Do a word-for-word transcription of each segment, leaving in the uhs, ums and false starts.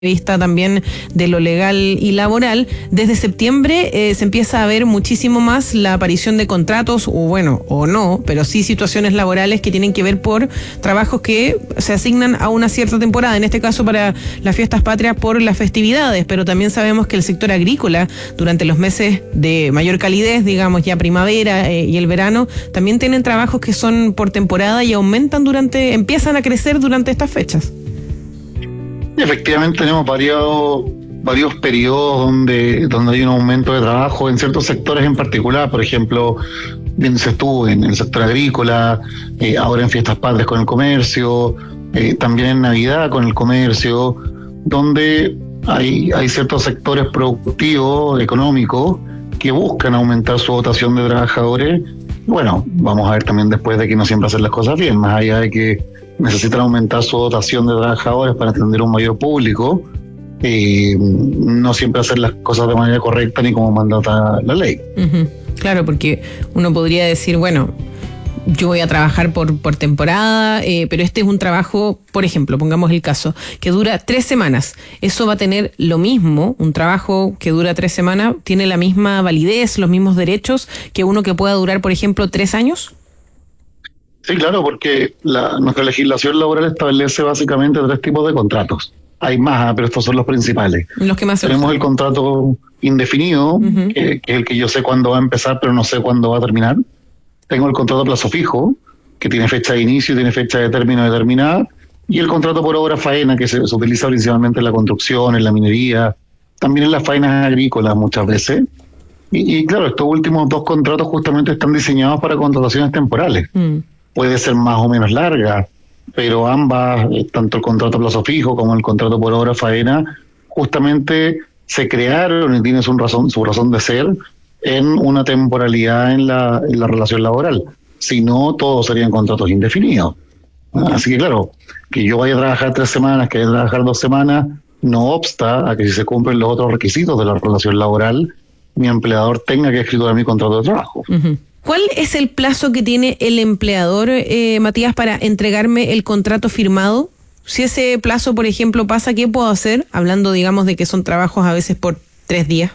vista también de lo legal y laboral, desde septiembre eh, se empieza a ver muchísimo más la aparición de contratos, o bueno, o no, pero sí situaciones laborales que tienen que ver por trabajos que se asignan a una cierta temporada, en este caso para las fiestas patrias por las festividades, pero también sabemos que el sector agrícola, durante los meses de mayor calidez, digamos ya primavera eh, y el verano, también tienen trabajos que son por temporada y aumentan durante, empiezan a crecer durante estas fechas. Efectivamente tenemos varios, varios periodos donde, donde hay un aumento de trabajo en ciertos sectores en particular, por ejemplo, bien se estuvo en el sector agrícola, eh, ahora en fiestas patrias con el comercio, eh, también en Navidad con el comercio, donde hay, hay ciertos sectores productivos, económicos, que buscan aumentar su dotación de trabajadores. Bueno, vamos a ver también después de que no siempre hacen las cosas bien, más allá de que necesitan aumentar su dotación de trabajadores para atender un mayor público, eh, no siempre hacer las cosas de manera correcta ni como mandata la ley. Uh-huh. Claro, porque uno podría decir, bueno, yo voy a trabajar por, por temporada, eh, pero este es un trabajo, por ejemplo, pongamos el caso, que dura tres semanas. ¿Eso va a tener lo mismo? ¿Un trabajo que dura tres semanas tiene la misma validez, los mismos derechos que uno que pueda durar, por ejemplo, tres años? Sí, claro, porque la, nuestra legislación laboral establece básicamente tres tipos de contratos. Hay más, pero estos son los principales. Los que más Tenemos el contrato indefinido, uh-huh. que, que es el que yo sé cuándo va a empezar, pero no sé cuándo va a terminar. Tengo el contrato a plazo fijo, que tiene fecha de inicio y tiene fecha de término determinada. Y el contrato por obra faena, que se, se utiliza principalmente en la construcción, en la minería, también en las faenas agrícolas muchas veces. Y, y claro, estos últimos dos contratos justamente están diseñados para contrataciones temporales. Mm. Puede ser más o menos larga, pero ambas, tanto el contrato a plazo fijo como el contrato por obra faena, justamente se crearon y tienen su razón, su razón de ser en una temporalidad en la, en la relación laboral. Si no, todos serían contratos indefinidos. Así que claro, que yo vaya a trabajar tres semanas, que vaya a trabajar dos semanas, no obsta a que si se cumplen los otros requisitos de la relación laboral, mi empleador tenga que escriturar mi contrato de trabajo. Uh-huh. ¿Cuál es el plazo que tiene el empleador, eh, Matías, para entregarme el contrato firmado? Si ese plazo, por ejemplo, pasa, ¿qué puedo hacer? Hablando, digamos, de que son trabajos a veces por tres días.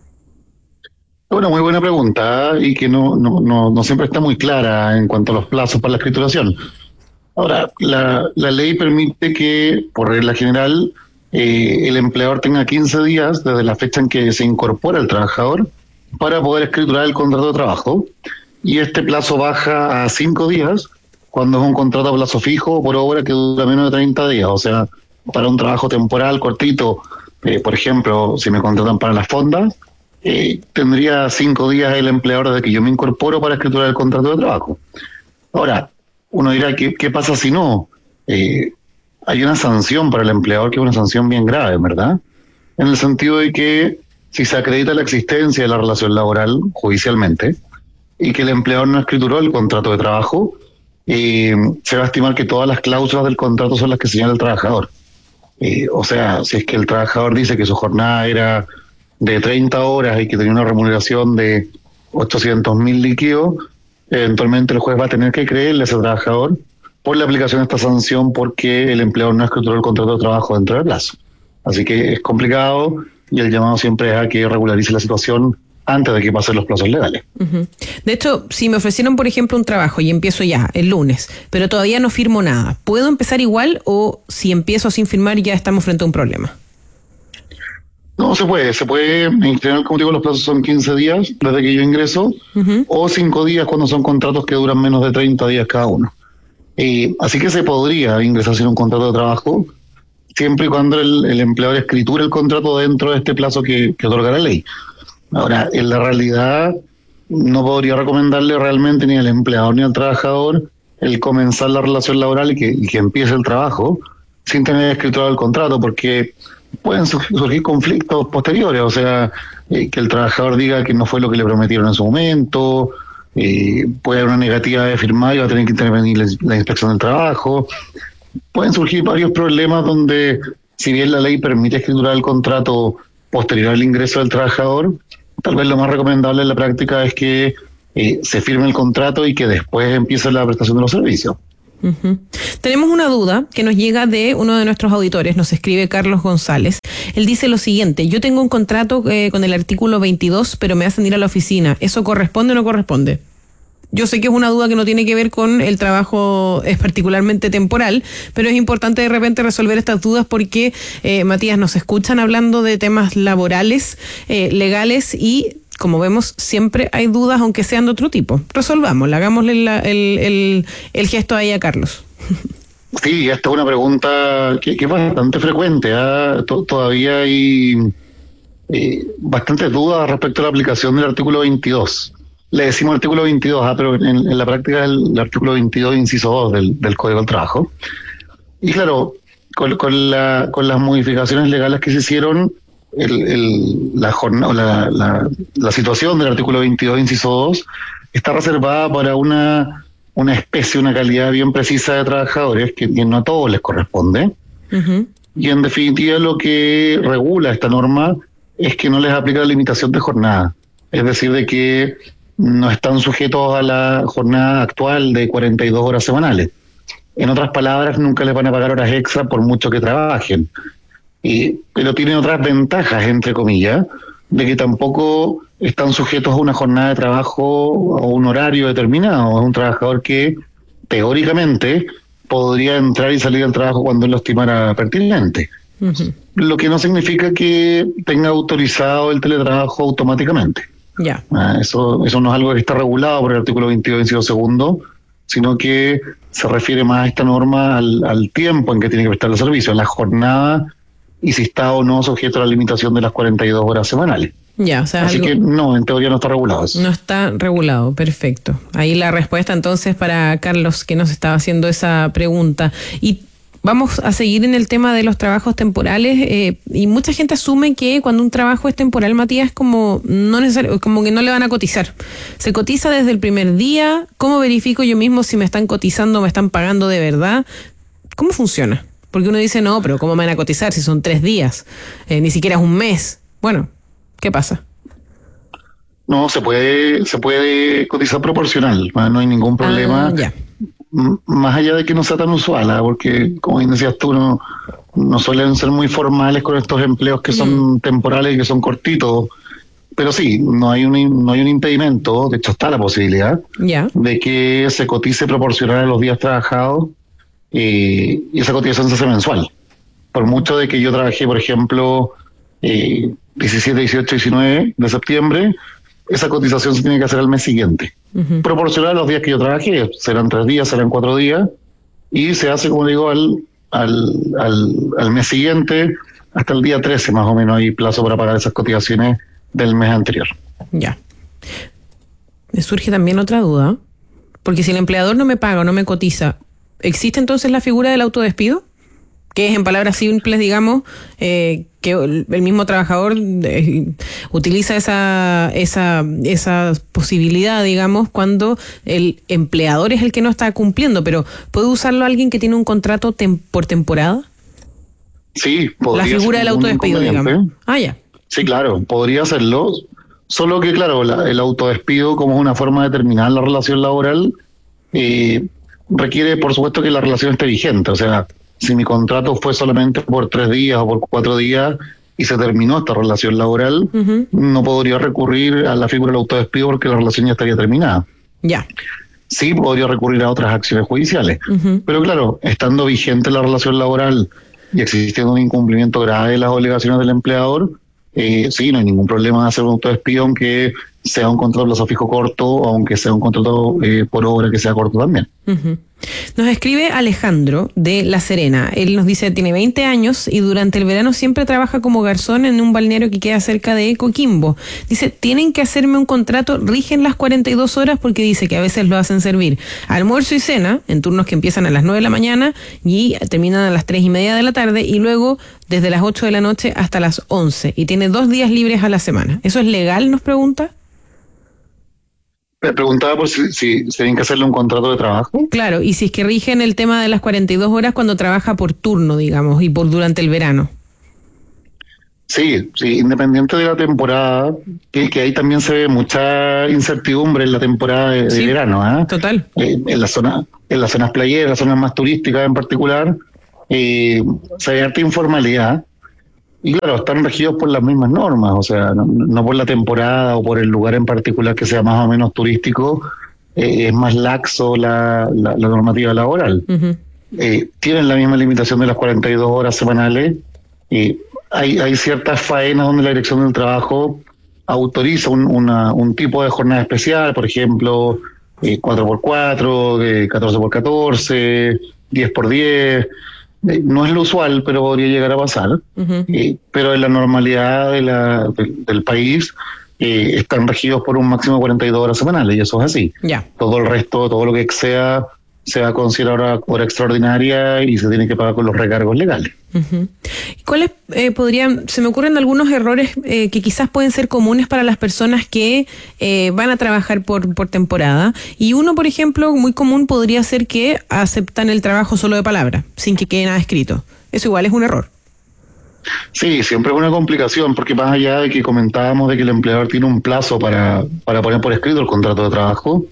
Bueno, muy buena pregunta y que no, no, no, no siempre está muy clara en cuanto a los plazos para la escrituración. Ahora, la, la ley permite que, por regla general, eh, el empleador tenga quince días desde la fecha en que se incorpora el trabajador para poder escriturar el contrato de trabajo, y este plazo baja a cinco días cuando es un contrato a plazo fijo por obra que dura menos de treinta días. O sea, para un trabajo temporal cortito, eh, por ejemplo, si me contratan para las fondas, eh, tendría cinco días el empleador desde que yo me incorporo para escriturar el contrato de trabajo. Ahora, uno dirá, ¿qué, qué pasa si no? Eh, hay una sanción para el empleador que es una sanción bien grave, ¿verdad? En el sentido de que si se acredita la existencia de la relación laboral judicialmente y que el empleador no escrituró el contrato de trabajo, eh, se va a estimar que todas las cláusulas del contrato son las que señala el trabajador. Eh, o sea, si es que el trabajador dice que su jornada era de treinta horas y que tenía una remuneración de ochocientos mil líquidos, eventualmente el juez va a tener que creerle a ese trabajador por la aplicación de esta sanción porque el empleador no escrituró el contrato de trabajo dentro del plazo. Así que es complicado. Y el llamado siempre es a que regularice la situación antes de que pasen los plazos legales. Uh-huh. De hecho, si me ofrecieron, por ejemplo, un trabajo y empiezo ya el lunes, pero todavía no firmo nada, ¿puedo empezar igual o si empiezo sin firmar ya estamos frente a un problema? No, se puede. Se puede, en general, como digo, los plazos son quince días desde que yo ingreso, uh-huh. o cinco días cuando son contratos que duran menos de treinta días cada uno. Eh, así que se podría ingresar sin un contrato de trabajo, siempre y cuando el, el empleador escritura el contrato dentro de este plazo que, que otorga la ley. Ahora, en la realidad, no podría recomendarle realmente ni al empleador ni al trabajador el comenzar la relación laboral y que, y que empiece el trabajo sin tener escriturado el contrato, porque pueden surgir conflictos posteriores, o sea, eh, que el trabajador diga que no fue lo que le prometieron en su momento, eh, puede haber una negativa de firmar y va a tener que intervenir la, la inspección del trabajo. Pueden surgir varios problemas donde, si bien la ley permite escriturar el contrato posterior al ingreso del trabajador, tal vez lo más recomendable en la práctica es que eh, se firme el contrato y que después empiece la prestación de los servicios. Uh-huh. Tenemos una duda que nos llega de uno de nuestros auditores, nos escribe Carlos González. Él dice lo siguiente: yo tengo un contrato eh, con el artículo veintidós, pero me hacen ir a la oficina. ¿Eso corresponde o no corresponde? Yo sé que es una duda que no tiene que ver con el trabajo, es particularmente temporal, pero es importante de repente resolver estas dudas porque, eh, Matías, nos escuchan hablando de temas laborales, eh, legales, y como vemos, siempre hay dudas, aunque sean de otro tipo. Resolvámosla, hagámosle la, el, el, el gesto ahí a Carlos. Sí, esta es una pregunta que, que es bastante frecuente. ¿eh? Todavía hay eh, bastantes dudas respecto a la aplicación del artículo veintidós. Le decimos artículo veintidós, ¿eh? pero en, en la práctica es el, el artículo veintidós, inciso dos del, del Código del Trabajo. Y claro, con, con, la, con las modificaciones legales que se hicieron, El, el, la, jornada, la, la, la situación del artículo veintidós, inciso dos, está reservada para una, una especie, una calidad bien precisa de trabajadores que, que no a todos les corresponde. Uh-huh. Y en definitiva lo que regula esta norma es que no les aplica la limitación de jornada. Es decir, de que no están sujetos a la jornada actual de cuarenta y dos horas semanales. En otras palabras, nunca les van a pagar horas extra por mucho que trabajen. Y, pero tienen otras ventajas, entre comillas, de que tampoco están sujetos a una jornada de trabajo o un horario determinado. Es un trabajador que, teóricamente, podría entrar y salir del trabajo cuando él lo estimara pertinente. Uh-huh. Lo que no significa que tenga autorizado el teletrabajo automáticamente. Yeah. Ah, eso, eso no es algo que está regulado por el artículo veintidós, inciso segundo, sino que se refiere más a esta norma al, al tiempo en que tiene que prestar el servicio, a la jornada, y si está o no sujeto a la limitación de las cuarenta y dos horas semanales. Ya, o sea, así algo... que no, en teoría no está regulado eso. No está regulado, perfecto. Ahí la respuesta entonces para Carlos, que nos estaba haciendo esa pregunta. Y vamos a seguir en el tema de los trabajos temporales, eh, y mucha gente asume que cuando un trabajo es temporal, Matías, como no necesario, como que no le van a cotizar. ¿Se cotiza desde el primer día? ¿Cómo verifico yo mismo si me están cotizando o me están pagando de verdad? ¿Cómo funciona? Porque uno dice, no, pero ¿cómo me van a cotizar si son tres días? Eh, ni siquiera es un mes. Bueno, ¿qué pasa? No, se puede se puede cotizar proporcional, no hay ningún problema. Ah, ya. M- más allá de que no sea tan usual, ¿eh? Porque, como bien decías tú, no, no suelen ser muy formales con estos empleos que son mm. temporales y que son cortitos. Pero sí, no hay un no hay un impedimento, de hecho está la posibilidad ya. de que se cotice proporcional a los días trabajados. Eh, y esa cotización se hace mensual. Por mucho de que yo trabajé, por ejemplo, eh, diecisiete, dieciocho, diecinueve de septiembre, esa cotización se tiene que hacer al mes siguiente. Uh-huh. Proporcional a los días que yo trabajé, serán tres días, serán cuatro días, y se hace, como digo, al, al, al, al mes siguiente, hasta el día trece más o menos, hay plazo para pagar esas cotizaciones del mes anterior. Ya. Me surge también otra duda, porque si el empleador no me paga o no me cotiza, ¿existe entonces la figura del autodespido? Que es, en palabras simples, digamos, eh, que el mismo trabajador eh, utiliza esa, esa, esa posibilidad, digamos, cuando el empleador es el que no está cumpliendo, pero ¿puede usarlo alguien que tiene un contrato tem- por temporada? Sí, podría. La figura del autodespido, digamos. Ah, ya. Sí, claro, podría hacerlo, solo que, claro, la, el autodespido, como es una forma de terminar la relación laboral, eh, requiere, por supuesto, que la relación esté vigente. O sea, si mi contrato fue solamente por tres días o por cuatro días y se terminó esta relación laboral, uh-huh. no podría recurrir a la figura del autodespido porque la relación ya estaría terminada. Ya. Sí, podría recurrir a otras acciones judiciales. Uh-huh. Pero claro, estando vigente la relación laboral y existiendo un incumplimiento grave de las obligaciones del empleador, eh, sí, no hay ningún problema de hacer un autodespido, aunque sea un contrato de plazo fijo corto, aunque sea un contrato eh, por obra que sea corto también. Uh-huh. Nos escribe Alejandro de La Serena. Él nos dice, tiene veinte años y durante el verano siempre trabaja como garzón en un balneario que queda cerca de Coquimbo. Dice, tienen que hacerme un contrato, rigen las cuarenta y dos horas, porque dice que a veces lo hacen servir almuerzo y cena en turnos que empiezan a las nueve de la mañana y terminan a las tres y media de la tarde, y luego desde las ocho de la noche hasta las once, y tiene dos días libres a la semana. ¿Eso es legal?, nos pregunta. Me preguntaba por si, si, si tienen que hacerle un contrato de trabajo. Claro, y si es que rigen el tema de las cuarenta y dos horas cuando trabaja por turno, digamos, y por durante el verano. Sí, sí, independiente de la temporada, que, que ahí también se ve mucha incertidumbre en la temporada de, de Sí, verano, ¿ah? total. Eh, en la zona, en las zonas playeras, las zonas más turísticas en particular, eh, se ve harta informalidad. Y claro, están regidos por las mismas normas, o sea, no, no por la temporada o por el lugar en particular que sea más o menos turístico, eh, es más laxo la, la, la normativa laboral. Uh-huh. Eh, tienen la misma limitación de las cuarenta y dos horas semanales. Eh, hay, hay ciertas faenas donde la Dirección del Trabajo autoriza un, una, un tipo de jornada especial, por ejemplo, eh, cuatro por cuatro, eh, catorce por catorce, diez por diez. Eh, no es lo usual, pero podría llegar a pasar. Uh-huh. Eh, pero en la normalidad de la, de, del país eh, están regidos por un máximo de cuarenta y dos horas semanales, y eso es así. Yeah. Todo el resto, todo lo que exceda, se va a considerar hora, hora extraordinaria y se tiene que pagar con los recargos legales. Uh-huh. ¿Cuáles eh, podrían, se me ocurren algunos errores eh, que quizás pueden ser comunes para las personas que eh, van a trabajar por, por temporada? Y uno, por ejemplo, muy común podría ser que aceptan el trabajo solo de palabra, sin que quede nada escrito. Eso igual es un error. Sí, siempre es una complicación, porque más allá de que comentábamos de que el empleador tiene un plazo para, para poner por escrito el contrato de trabajo,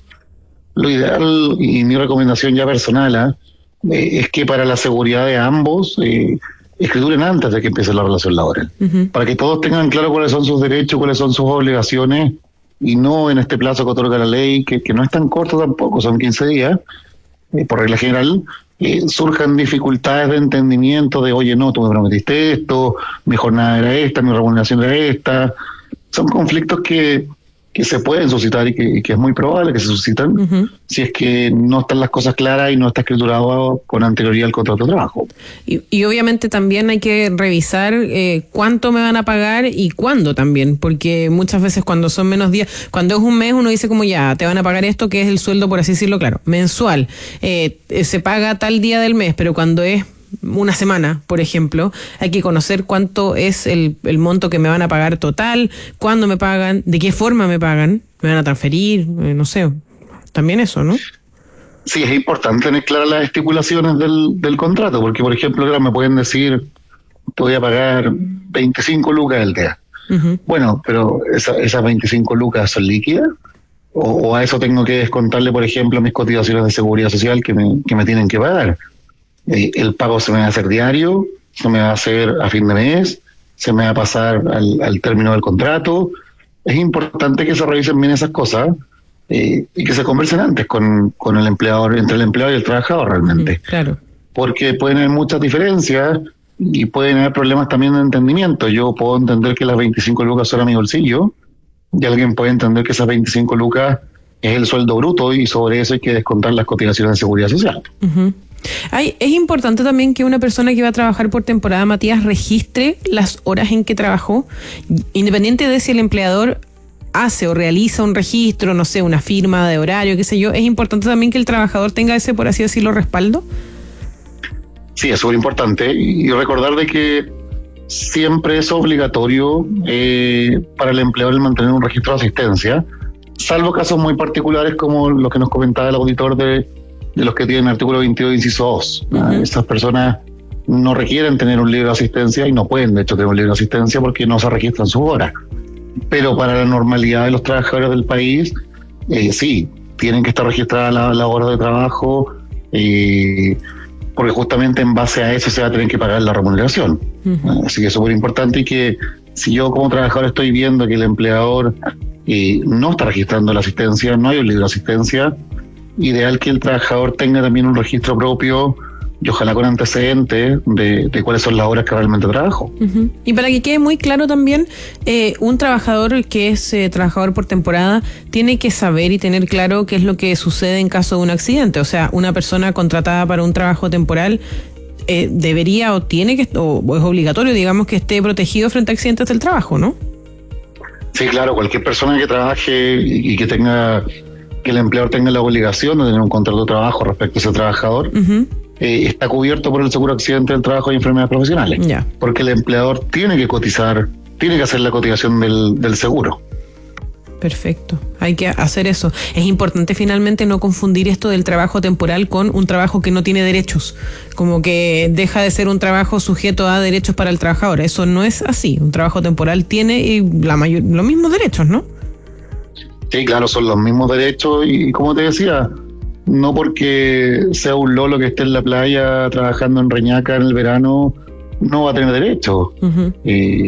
lo ideal y mi recomendación ya personal ¿eh? es que para la seguridad de ambos eh, escrituren antes de que empiece la relación laboral, uh-huh. para que todos tengan claro cuáles son sus derechos, cuáles son sus obligaciones, y no en este plazo que otorga la ley, que, que no es tan corto tampoco, son quince días, eh, por regla general, eh, surjan dificultades de entendimiento de, oye, no, tú me prometiste esto, mi jornada era esta, mi remuneración era esta. Son conflictos que que se pueden suscitar y que, y que es muy probable que se suscitan uh-huh. si es que no están las cosas claras y no está escriturado con anterioridad el contrato de trabajo. Y, y obviamente también hay que revisar eh, cuánto me van a pagar y cuándo también, porque muchas veces cuando son menos días, cuando es un mes uno dice como ya, te van a pagar esto que es el sueldo, por así decirlo, claro, mensual, eh, se paga tal día del mes, pero cuando es una semana, por ejemplo, hay que conocer cuánto es el, el monto que me van a pagar total, cuándo me pagan, de qué forma me pagan, me van a transferir, eh, no sé, también eso, ¿no? Sí, es importante tener claras las estipulaciones del, del contrato, porque por ejemplo, ahora me pueden decir, te voy a pagar veinticinco lucas al día. Uh-huh. Bueno, pero esa, esas veinticinco lucas son líquidas, o, o a eso tengo que descontarle, por ejemplo, mis cotizaciones de seguridad social que me, que me tienen que pagar. Eh, el pago se me va a hacer diario, se me va a hacer a fin de mes, se me va a pasar al, al término del contrato. Es importante que se revisen bien esas cosas eh, y que se conversen antes con, con el empleador, entre el empleador y el trabajador realmente. Uh-huh, claro. Porque pueden haber muchas diferencias y pueden haber problemas también de entendimiento. Yo puedo entender que las veinticinco lucas son a mi bolsillo y alguien puede entender que esas veinticinco lucas es el sueldo bruto y sobre eso hay que descontar las cotizaciones de seguridad social. Uh-huh. Hay, es importante también que una persona que va a trabajar por temporada, Matías, registre las horas en que trabajó, independiente de si el empleador hace o realiza un registro, no sé, una firma de horario, qué sé yo. Es importante también que el trabajador tenga ese, por así decirlo, respaldo. Sí, es súper importante, y recordar de que siempre es obligatorio eh, para el empleador el mantener un registro de asistencia, salvo casos muy particulares como lo que nos comentaba el auditor de de los que tienen artículo veintidós, inciso dos. Uh-huh. Estas personas no requieren tener un libro de asistencia y no pueden, de hecho, tener un libro de asistencia porque no se registran sus horas. Pero para la normalidad de los trabajadores del país, eh, sí, tienen que estar registradas las la horas de trabajo, eh, porque justamente en base a eso se va a tener que pagar la remuneración. Uh-huh. Así que es súper importante y que si yo como trabajador estoy viendo que el empleador eh, no está registrando la asistencia, no hay un libro de asistencia, ideal que el trabajador tenga también un registro propio y ojalá con antecedentes de, de cuáles son las horas que realmente trabajo. Uh-huh. Y para que quede muy claro también, eh, un trabajador que es eh, trabajador por temporada tiene que saber y tener claro qué es lo que sucede en caso de un accidente. O sea, una persona contratada para un trabajo temporal eh, debería o tiene que, o, o es obligatorio, digamos, que esté protegido frente a accidentes del trabajo, ¿no? Sí, claro, cualquier persona que trabaje y, y que tenga... que el empleador tenga la obligación de tener un contrato de trabajo respecto a ese trabajador, uh-huh. eh, está cubierto por el seguro accidente del trabajo y enfermedades profesionales. Yeah. Porque el empleador tiene que cotizar, tiene que hacer la cotización del, del seguro. Perfecto, hay que hacer eso. Es importante finalmente no confundir esto del trabajo temporal con un trabajo que no tiene derechos, como que deja de ser un trabajo sujeto a derechos para el trabajador. Eso no es así. Un trabajo temporal tiene la mayor, los mismos derechos, ¿no? Sí, claro, son los mismos derechos y, como te decía, no porque sea un lolo que esté en la playa trabajando en Reñaca en el verano, no va a tener derechos. Uh-huh. Y